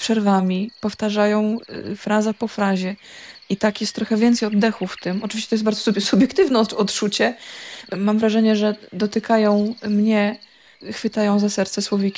przerwami, powtarzają fraza po frazie. I tak jest trochę więcej oddechu w tym. Oczywiście to jest bardzo subiektywne odczucie. Mam wrażenie, że dotykają mnie, chwytają za serce słowiki